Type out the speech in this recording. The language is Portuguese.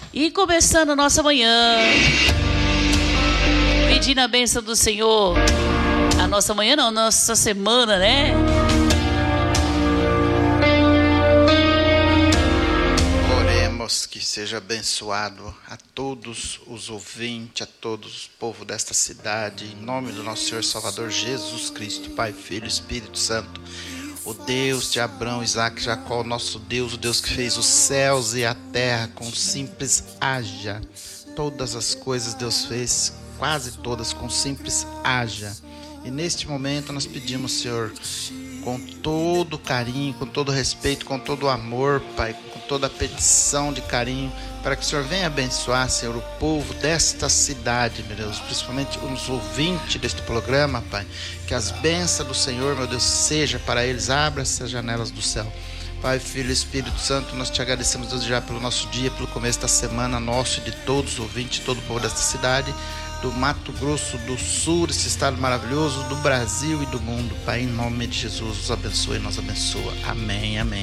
E começando a nossa manhã, pedindo a bênção do Senhor. A nossa manhã não, nossa semana, né? Oremos que seja abençoado a todos os ouvintes, a todos o povo desta cidade, em nome do nosso Senhor Salvador Jesus Cristo, Pai, Filho e Espírito Santo. O Deus de Abraão, Isaac e Jacó, nosso Deus, o Deus que fez os céus e a terra com simples haja. Todas as coisas Deus fez, quase todas com simples haja. E neste momento nós pedimos, Senhor, com todo carinho, com todo respeito, com todo amor, Pai, com toda a petição de carinho, para que o Senhor venha abençoar, Senhor, o povo desta cidade, meu Deus, principalmente os ouvintes deste programa, Pai, que as bênçãos do Senhor, meu Deus, seja para eles, abra-se as janelas do céu. Pai, Filho e Espírito Santo, nós te agradecemos, Deus, já pelo nosso dia, pelo começo da semana nosso e de todos os ouvintes, todo o povo desta cidade, do Mato Grosso do Sul, esse estado maravilhoso, do Brasil e do mundo. Pai, em nome de Jesus, os abençoe e nos abençoa. Amém, amém.